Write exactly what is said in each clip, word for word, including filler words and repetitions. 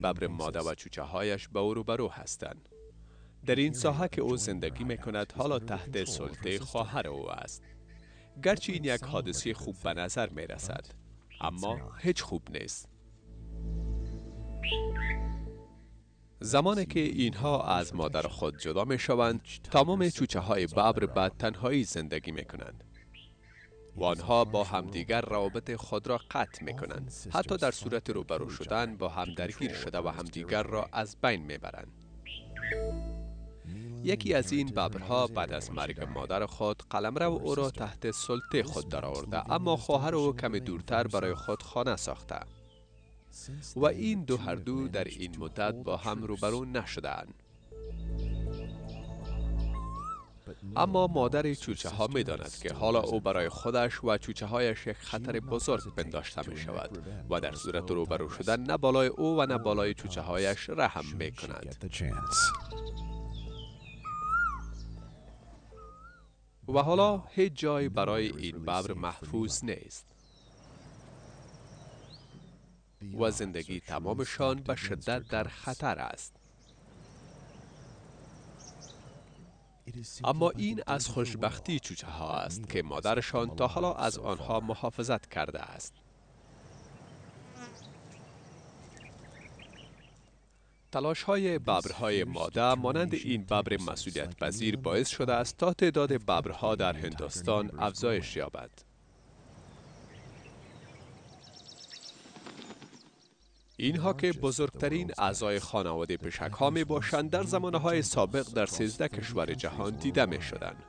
ببر ماده و چوچه هایش به او روبرو هستند. در این ساحه که او زندگی می کند حالا تحت سلطه خواهر او است. گرچه این یک حادثه خوب به نظر می رسد، اما هیچ خوب نیست. زمانی که اینها از مادر خود جدا می شوند، تمام چوچه های ببر به تنهایی زندگی می کنند. و آنها با همدیگر روابط خود را قطع می کنند. حتی در صورت روبرو شدن با هم درگیر شده و همدیگر را از بین می برند. یکی از این ببرها بعد از مرگ مادر خود قلمرو او را تحت سلطه خود درآورده، اما خواهر او کمی دورتر برای خود خانه ساخته و این دو هر دو در این مدت با هم روبرو نشدند. اما مادر چوچه ها می داند که حالا او برای خودش و چوچه هایش یک خطر بزرگ پنداشته می شود و در صورت روبرو شدن نه بالای او و نه بالای چوچه هایش رحم می کند. و حالا هیچ جای برای این ببر محفوظ نیست و زندگی تمامشان به شدت در خطر است. اما این از خوشبختی چوچه ها است که مادرشان تا حالا از آنها محافظت کرده است. تلاش های ببرهای ماده مانند این ببر مسئولیت پذیر باعث شده است تا تعداد ببرها در هندوستان افزایش یابد. اینها که بزرگترین اعضای خانواده پشک ها می باشند، در زمانهای سابق در سیزده کشور جهان دیده می شدند.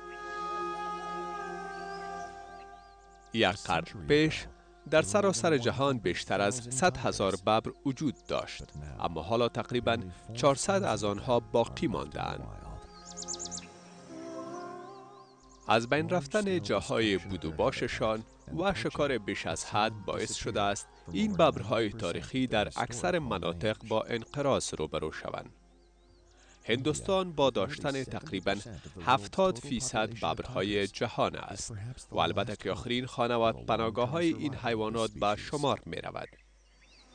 یک قرن پیش در سراسر جهان بیشتر از صد هزار ببر وجود داشت، اما حالا تقریباً چهارصد از آنها باقی مانده‌اند. از بین رفتن جاهای بود و باششان و شکار بیش از حد باعث شده است این ببرهای تاریخی در اکثر مناطق با انقراض روبرو شوند. هندوستان با داشتن تقریباً هفتاد فیصد ببرهای جهان است و البته که آخرین خانه و پناهگاه های این حیوانات به شمار می رود.